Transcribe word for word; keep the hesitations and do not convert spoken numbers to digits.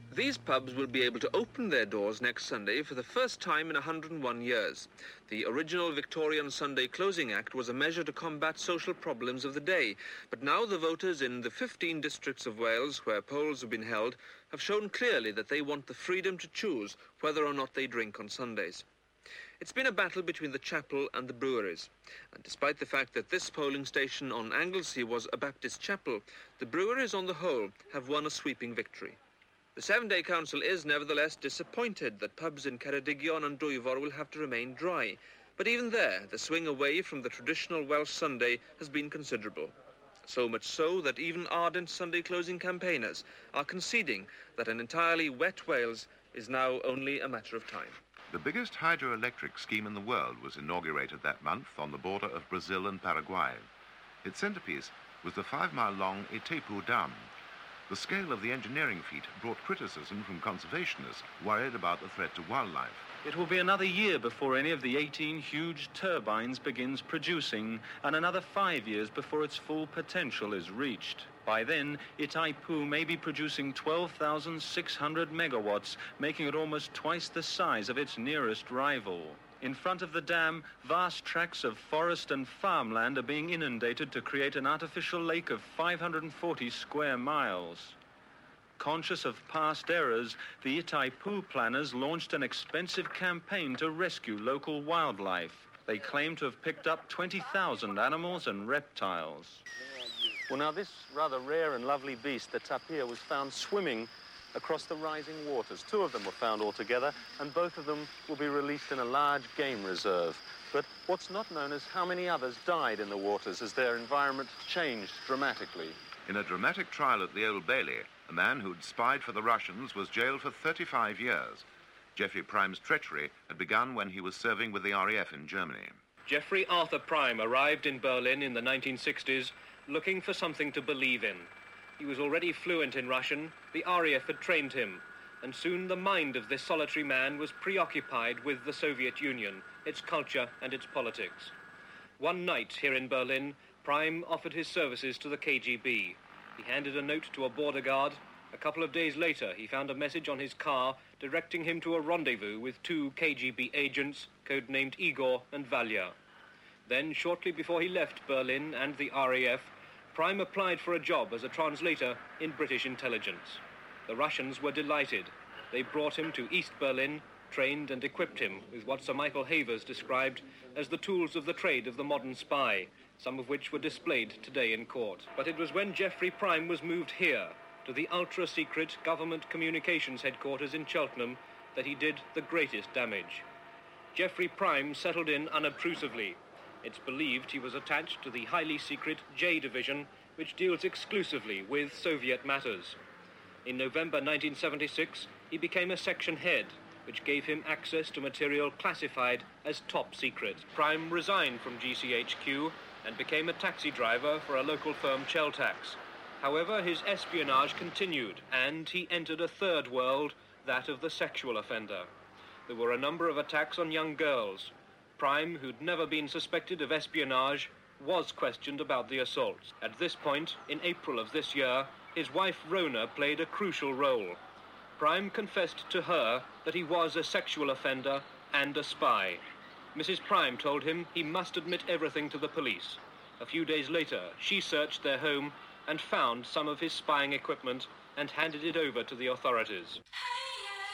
These pubs will be able to open their doors next Sunday for the first time in one hundred and one years. The original Victorian Sunday Closing Act was a measure to combat social problems of the day, but now the voters in the fifteen districts of Wales where polls have been held have shown clearly that they want the freedom to choose whether or not they drink on Sundays. It's been a battle between the chapel and the breweries, and despite the fact that this polling station on Anglesey was a Baptist chapel, the breweries on the whole have won a sweeping victory. The seven-day council is nevertheless disappointed that pubs in Ceredigion and Dwyfor will have to remain dry, but even there the swing away from the traditional Welsh Sunday has been considerable. So much so that even ardent Sunday closing campaigners are conceding that an entirely wet Wales is now only a matter of time. The biggest hydroelectric scheme in the world was inaugurated that month on the border of Brazil and Paraguay. Its centrepiece was the five-mile-long Itaipu Dam. The scale of the engineering feat brought criticism from conservationists worried about the threat to wildlife. It will be another year before any of the eighteen huge turbines begins producing, and another five years before its full potential is reached. By then, Itaipu may be producing twelve thousand six hundred megawatts, making it almost twice the size of its nearest rival. In front of the dam, vast tracts of forest and farmland are being inundated to create an artificial lake of five hundred forty square miles. Conscious of past errors, the Itaipu planners launched an expensive campaign to rescue local wildlife. They claim to have picked up twenty thousand animals and reptiles. Well, now, this rather rare and lovely beast, the tapir, was found swimming across the rising waters. Two of them were found altogether, and both of them will be released in a large game reserve. But what's not known is how many others died in the waters as their environment changed dramatically. In a dramatic trial at the Old Bailey, a man who'd spied for the Russians was jailed for thirty-five years. Geoffrey Prime's treachery had begun when he was serving with the R A F in Germany. Geoffrey Arthur Prime arrived in Berlin in the nineteen sixties looking for something to believe in. He was already fluent in Russian, the R A F had trained him, and soon the mind of this solitary man was preoccupied with the Soviet Union, its culture and its politics. One night here in Berlin, Prime offered his services to the K G B. He handed a note to a border guard. A couple of days later, he found a message on his car directing him to a rendezvous with two K G B agents, codenamed Igor and Valya. Then, shortly before he left Berlin and the R A F, Prime applied for a job as a translator in British intelligence. The Russians were delighted. They brought him to East Berlin, trained and equipped him with what Sir Michael Havers described as the tools of the trade of the modern spy, some of which were displayed today in court. But it was when Geoffrey Prime was moved here, to the ultra-secret government communications headquarters in Cheltenham, that he did the greatest damage. Geoffrey Prime settled in unobtrusively. It's believed he was attached to the highly secret J Division, which deals exclusively with Soviet matters. In November nineteen seventy-six, he became a section head, which gave him access to material classified as top secret. Prime resigned from G C H Q and became a taxi driver for a local firm, Cheltax. However, his espionage continued, and he entered a third world, that of the sexual offender. There were a number of attacks on young girls. Prime, who'd never been suspected of espionage, was questioned about the assaults. At this point, in April of this year, his wife Rona played a crucial role. Prime confessed to her that he was a sexual offender and a spy. Missus Prime told him he must admit everything to the police. A few days later, she searched their home and found some of his spying equipment and handed it over to the authorities.